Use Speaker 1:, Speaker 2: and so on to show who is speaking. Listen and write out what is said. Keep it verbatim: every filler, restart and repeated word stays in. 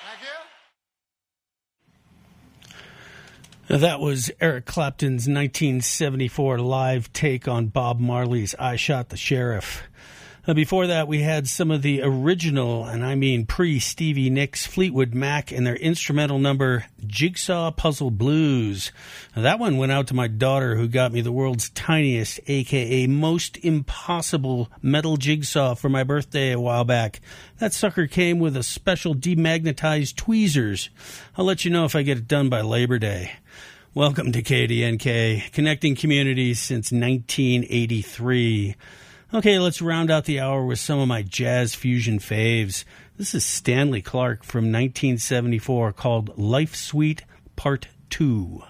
Speaker 1: That was Eric Clapton's nineteen seventy-four live take on Bob Marley's I Shot the Sheriff. Uh, before that, we had some of the original, and I mean pre-Stevie Nicks, Fleetwood Mac and their instrumental number, Jigsaw Puzzle Blues. Now, that one went out to my daughter, who got me the world's tiniest, a k a most impossible metal jigsaw for my birthday a while back. That sucker came with a special demagnetized tweezers. I'll let you know if I get it done by Labor Day. Welcome to K D N K, connecting communities since nineteen eighty-three. Okay, let's round out the hour with some of my jazz fusion faves. This is Stanley Clarke from nineteen seventy-four called Life Suite Part two.